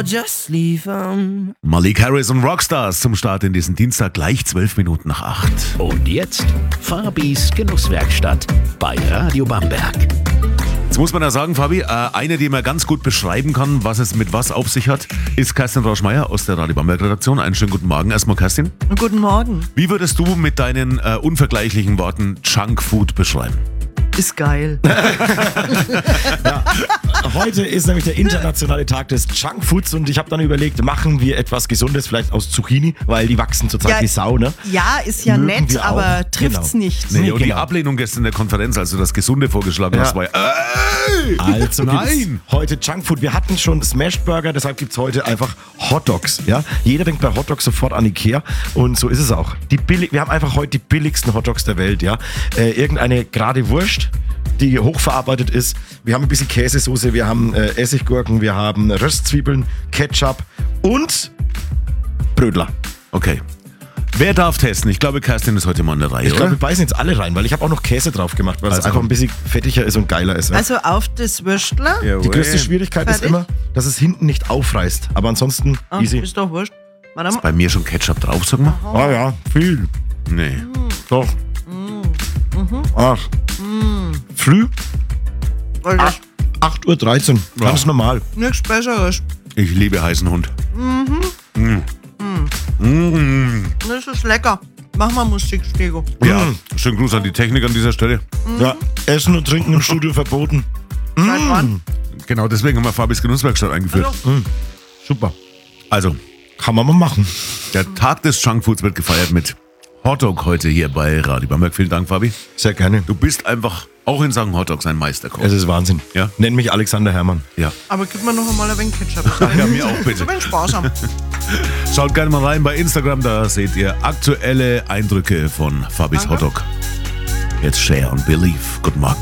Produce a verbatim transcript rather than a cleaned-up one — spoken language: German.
Just leave 'em. Malik Harris und Rockstars zum Start in diesen Dienstag, gleich zwölf Minuten nach acht. Und jetzt Fabis Genusswerkstatt bei Radio Bamberg. Jetzt muss man ja sagen, Fabi, äh, eine, die man ganz gut beschreiben kann, was es mit was auf sich hat, ist Kerstin Rauschmeier aus der Radio Bamberg-Redaktion. Einen schönen guten Morgen erstmal, Kerstin. Guten Morgen. Wie würdest du mit deinen äh, unvergleichlichen Worten Junkfood beschreiben? Ist geil. Ja, heute ist nämlich der internationale Tag des Junkfoods und ich habe dann überlegt, machen wir etwas Gesundes, vielleicht aus Zucchini, weil die wachsen zurzeit Ja, wie Sau, ne? Ja, ist ja Mögen nett, wir aber auch. trifft's Genau. nicht. Nee, und die genau. Ablehnung gestern in der Konferenz, als du das Gesunde vorgeschlagen Ja. hast, war ja, ey! Also Nein! gibt's heute Junkfood. Wir hatten schon Smashed Burger, deshalb gibt's heute einfach Hot Dogs. Ja? Jeder denkt bei Hot Dogs sofort an Ikea und so ist es auch. Die billig, wir haben einfach heute die billigsten Hot Dogs der Welt. Ja? Äh, irgendeine gerade Wurst, die hochverarbeitet ist. Wir haben ein bisschen Käsesoße, wir haben äh, Essiggurken, wir haben Röstzwiebeln, Ketchup und Brödler. Okay. Wer darf testen? Ich glaube, Kerstin ist heute mal in der Reihe, Ich glaube, oder? wir beißen jetzt alle rein, weil ich habe auch noch Käse drauf gemacht, weil es Also einfach komm. ein bisschen fettiger ist und geiler ist. Ja? Also auf das Würstler. Die größte Schwierigkeit ist Fertig? immer, dass es hinten nicht aufreißt. Aber ansonsten Ah, easy. ist doch wurscht. Warte mal. Bei mir schon Ketchup drauf, sag mal. Ah ja, viel. Nee. Doch. Ach. Früh, Weil das acht Uhr dreizehn. Ganz normal. nichts Besseres. Ich liebe heißen Hund. Das ist lecker. Mach mal Musik, Stego. Ja, Mm. schönen Gruß an die Technik an dieser Stelle. Ja, Essen und Trinken im Studio verboten. Seit wann? Genau, deswegen haben wir Fabis Genusswerkstatt eingeführt. Hallo? Super. Also, Kann man mal machen. der Tag des Junkfoods wird gefeiert mit Hotdog heute hier bei Radio Bamberg. Vielen Dank, Fabi. Sehr gerne. Du bist einfach auch in Sachen Hotdogs ein Meisterkoch. Es ist Wahnsinn. Ja. Nenn mich Alexander Herrmann. Ja. Aber gib mir noch einmal ein wenig Ketchup. Ja, mir auch bitte. So ein Spaß haben. Schaut gerne mal rein bei Instagram, da seht ihr aktuelle Eindrücke von Fabis Danke. Hotdog. Jetzt Share und Believe. Guten Morgen.